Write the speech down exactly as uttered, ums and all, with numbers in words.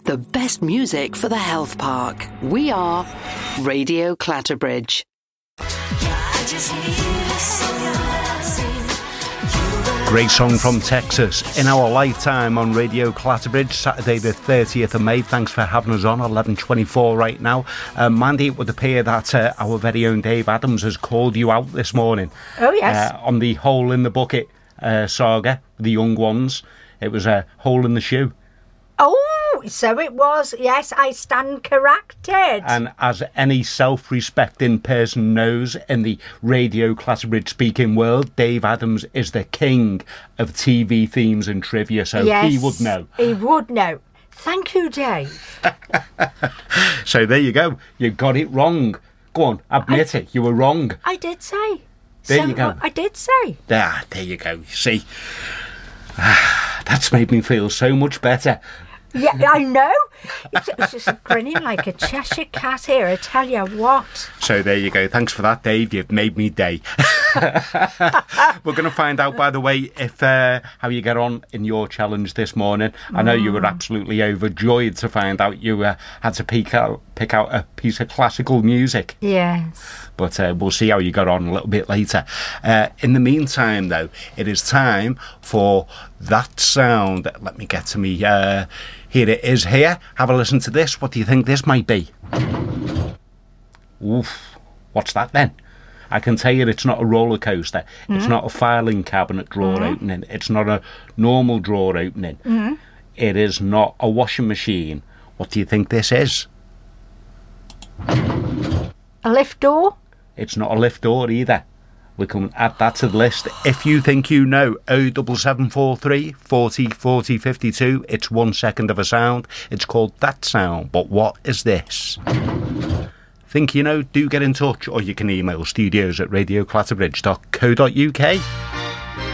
the best music for the health park. We are Radio Clatterbridge. Great song from Texas in our lifetime on Radio Clatterbridge, Saturday the thirtieth of May. Thanks for having us on, eleven twenty-four right now. Um, Mandy, it would appear that uh, our very own Dave Adams has called you out this morning. Oh, yes. Uh, on the Hole in the Bucket uh, saga, the young ones. It was a hole in the shoe. Oh, so it was. Yes, I stand corrected. And as any self-respecting person knows in the Radio Clatterbridge speaking world, Dave Adams is the king of T V themes and trivia, so yes, he would know. He would know. Thank you, Dave. So there you go. You got it wrong. Go on, admit I, it. You were wrong. I did say. There so, you go. I did say. Ah, there you go. See, that's made me feel so much better. Yeah, I know. It's, it's just grinning like a Cheshire cat here, I tell you what. So there you go. Thanks for that, Dave. You've made me day. We're going to find out, by the way, if uh, how you get on in your challenge this morning. I know mm. you were absolutely overjoyed to find out you uh, had to pick out, pick out a piece of classical music. Yes. But uh, we'll see how you got on a little bit later. Uh, in the meantime, though, it is time for That Sound. Let me get to me. Uh, here it is here. Have a listen to this. What do you think this might be? Oof. What's that then? I can tell you it's not a roller coaster. Mm-hmm. It's not a filing cabinet drawer mm-hmm. opening. It's not a normal drawer opening. Mm-hmm. It is not a washing machine. What do you think this is? A lift door? It's not a lift door either. We can add that to the list. If you think you know, oh seven seven four three, four oh, four oh five two. It's one second of a sound. It's called That Sound. But what is this? Think you know? Do get in touch, or you can email studios at radio clatterbridge dot co dot uk.